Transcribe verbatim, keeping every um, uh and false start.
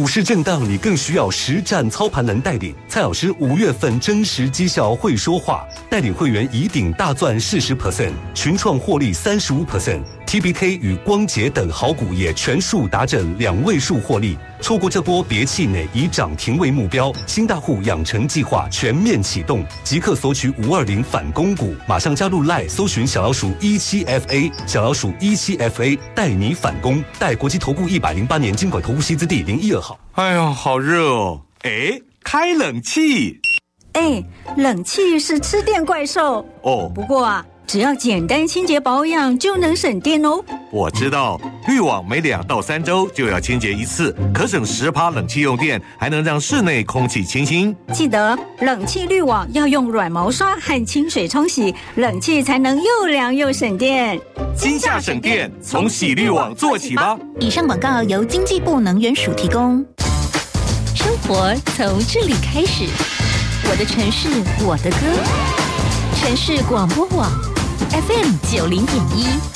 市震荡，你更需要实战操盘能带领。蔡老师五月份真实绩效会说话，带领会员以顶大赚四十 percent， 群创获利三十五 percent。T B K 与光捷等好股也全数达阵两位数获利，错过这波别气馁，以涨停为目标。新大户养成计划全面启动，即刻索取五二零反攻股，马上加入 LINE 搜寻小老鼠一七 F A， 小老鼠一七 F A 带你反攻。带国际投顾一百零八年金管投顾新字第零一二号。 哎呀，好热哦！哎，开冷气。 哎，冷气是吃电怪兽哦。 不过啊，只要简单清洁保养就能省电哦。 我知道，滤网每两到三周就要清洁一次，可省十趴冷气用电，还能让室内空气清新。 记得冷气滤网要用软毛刷和清水冲洗，冷气才能又凉又省电。 今夏省电，从洗滤网做起吧。 以上广告由经济部能源署提供。生活从这里开始，我的城市，我的歌。城市广播网 F M 九零点一。